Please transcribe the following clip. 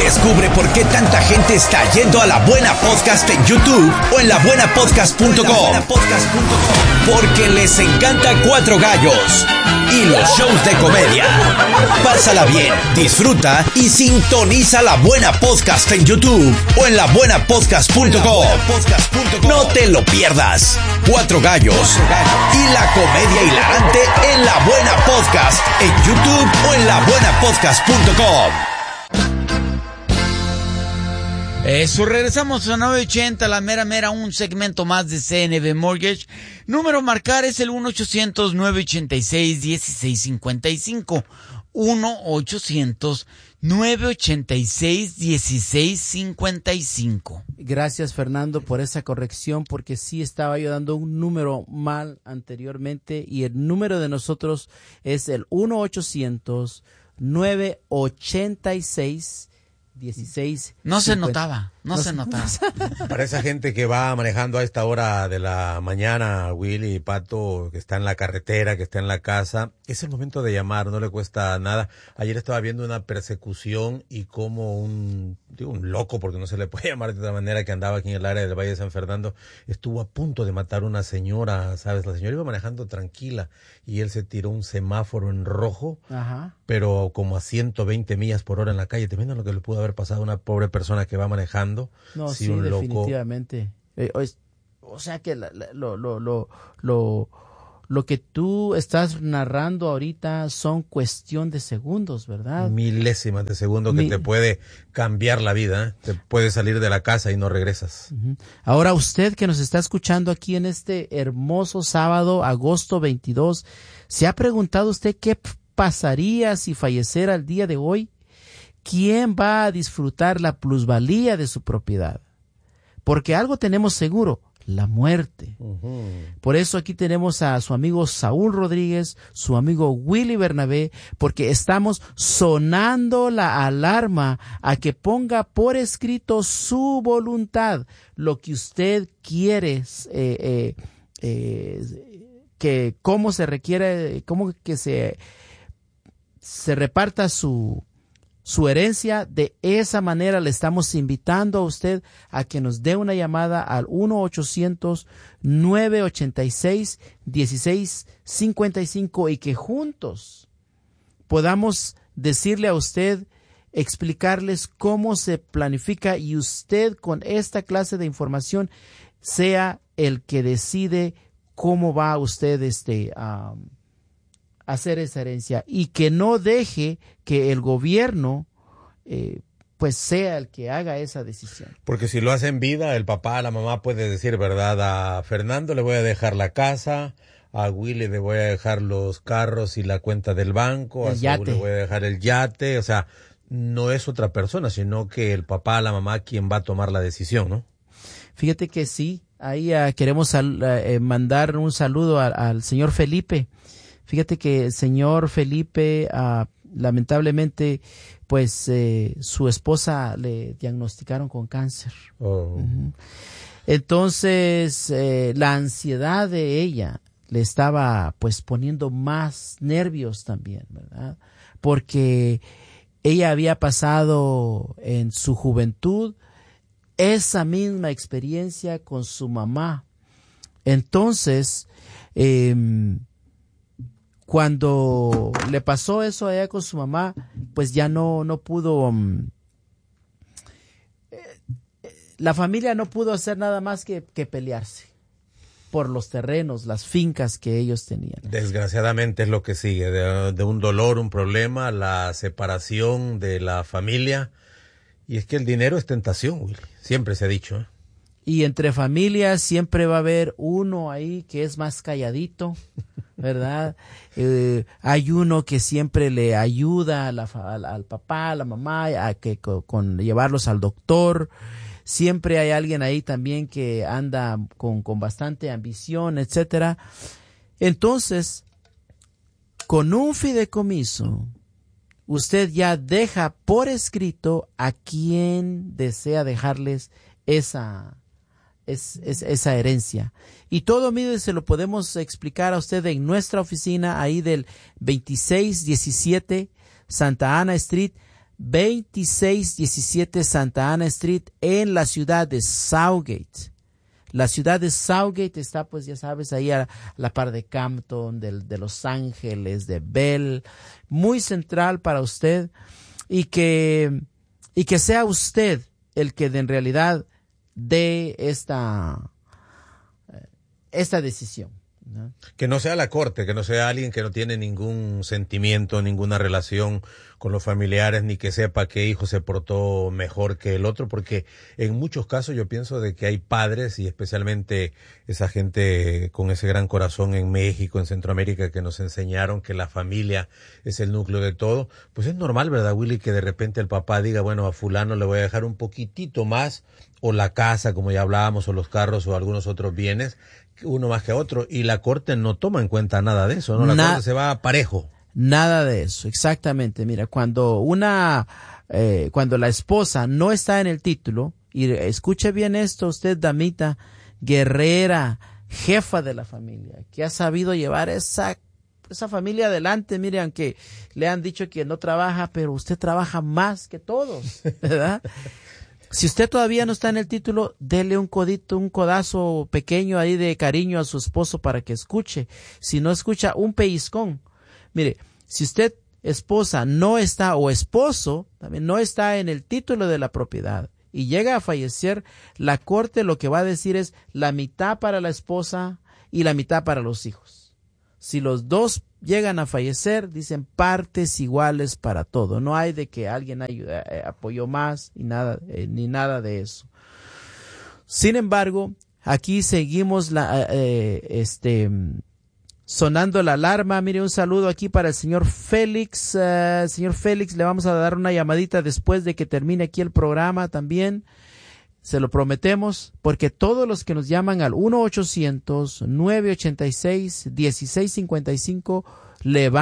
Descubre por qué tanta gente está yendo a La Buena Podcast en YouTube o en labuenapodcast.com. Porque les encanta Cuatro Gallos y los shows de comedia. Pásala bien, disfruta y sintoniza La Buena Podcast en YouTube o en labuenapodcast.com. No te lo pierdas. Cuatro Gallos y la comedia hilarante en La Buena Podcast en YouTube o en labuenapodcast.com. Regresamos a 980, la mera, un segmento más de CNB Mortgage. Número a marcar es el 1-800-986-1655. 1-800-986-1655. Gracias, Fernando, por esa corrección, porque sí estaba yo dando un número mal anteriormente, y el número de nosotros es el 1-800-986-1655. No se notaba. Para esa gente que va manejando a esta hora de la mañana, Willy y Pato, que está en la carretera, que está en la casa, es el momento de llamar, no le cuesta nada. Ayer estaba viendo una persecución y como un loco, porque no se le puede llamar de otra manera, que andaba aquí en el área del Valle de San Fernando, estuvo a punto de matar a una señora, ¿sabes? La señora iba manejando tranquila y él se tiró un semáforo en rojo, Ajá. pero como a 120 millas por hora en la calle. ¿Te imaginas lo que le pudo haber pasado a una pobre persona que va manejando? No, Si sí, un definitivamente. O sea que lo que tú estás narrando ahorita son cuestión de segundos, ¿verdad? Milésimas de segundo que te puede cambiar la vida, ¿eh? Te puede salir de la casa y no regresas. Uh-huh. Ahora, usted que nos está escuchando aquí en este hermoso sábado, agosto 22, ¿se ha preguntado usted qué pasaría si falleciera el día de hoy? ¿Quién va a disfrutar la plusvalía de su propiedad? Porque algo tenemos seguro, la muerte. Uh-huh. Por eso aquí tenemos a su amigo Saúl Rodríguez, su amigo Willy Bernabé, porque estamos sonando la alarma a que ponga por escrito su voluntad, lo que usted quiere, que cómo se requiere, cómo que se reparta su herencia. De esa manera le estamos invitando a usted a que nos dé una llamada al 1-800-986-1655 y que juntos podamos decirle a usted, explicarles cómo se planifica, y usted con esta clase de información sea el que decide cómo va usted hacer esa herencia, y que no deje que el gobierno pues sea el que haga esa decisión. Porque si lo hace en vida, el papá, la mamá puede decir, ¿verdad? A Fernando le voy a dejar la casa, a Willy le voy a dejar los carros y la cuenta del banco, a Saúl le voy a dejar el yate. O sea, no es otra persona, sino que el papá, la mamá, quien va a tomar la decisión, ¿no? Fíjate que sí, ahí queremos mandar un saludo al señor Felipe. Fíjate que el señor Felipe, lamentablemente, pues su esposa le diagnosticaron con cáncer. Oh. Uh-huh. Entonces, la ansiedad de ella le estaba pues poniendo más nervios también, ¿verdad? Porque ella había pasado en su juventud esa misma experiencia con su mamá. Entonces, cuando le pasó eso a ella con su mamá, pues ya no pudo, la familia no pudo hacer nada más que pelearse por los terrenos, las fincas que ellos tenían. Desgraciadamente es lo que sigue, de un dolor, un problema, la separación de la familia. Y es que el dinero es tentación, Willy. Siempre se ha dicho, ¿eh? Y entre familias siempre va a haber uno ahí que es más calladito, ¿verdad? Hay uno que siempre le ayuda al papá, a la mamá, a que con llevarlos al doctor. Siempre hay alguien ahí también que anda con bastante ambición, etcétera. Entonces, con un fideicomiso, usted ya deja por escrito a quien desea dejarles esa herencia. Y todo, mire, se lo podemos explicar a usted en nuestra oficina, ahí del 2617 Santa Ana Street, 2617 Santa Ana Street en la ciudad de Southgate. La ciudad de Southgate está, pues ya sabes, ahí a la par de Campton, de Los Ángeles, de Bell, muy central para usted, y que sea usted el que en realidad dé esta decisión, ¿no? Que no sea la corte, que no sea alguien que no tiene ningún sentimiento, ninguna relación con los familiares, ni que sepa qué hijo se portó mejor que el otro, porque en muchos casos yo pienso de que hay padres, y especialmente esa gente con ese gran corazón en México, en Centroamérica, que nos enseñaron que la familia es el núcleo de todo. Pues es normal, ¿verdad, Willy?, que de repente el papá diga, bueno, a fulano le voy a dejar un poquitito más, o la casa, como ya hablábamos, o los carros, o algunos otros bienes, uno más que otro, y la corte no toma en cuenta nada de eso, ¿no? La corte se va parejo. Nada de eso, exactamente. Mira, cuando la esposa no está en el título, y escuche bien esto usted, damita, guerrera, jefa de la familia, que ha sabido llevar esa familia adelante. Mire, aunque le han dicho que no trabaja, pero usted trabaja más que todos, ¿verdad? Si usted todavía no está en el título, dele un codazo pequeño ahí de cariño a su esposo para que escuche. Si no escucha, un pellizcón. Mire, si usted, esposa, no está, o esposo, también no está en el título de la propiedad y llega a fallecer, la corte lo que va a decir es la mitad para la esposa y la mitad para los hijos. Si los dos llegan a fallecer, dicen partes iguales para todo. No hay de que alguien apoyó más ni nada de eso. Sin embargo, aquí seguimos sonando la alarma. Mire, un saludo aquí para el señor Félix. Señor Félix, le vamos a dar una llamadita después de que termine aquí el programa también. Se lo prometemos, porque todos los que nos llaman al 1-800-986-1655 le van